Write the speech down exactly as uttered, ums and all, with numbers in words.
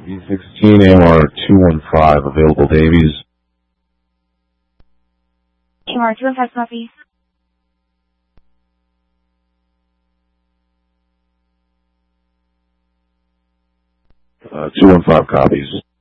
V sixteen A M R two one five, available Davies. A M R two one five, copy. Uh, two one five copies.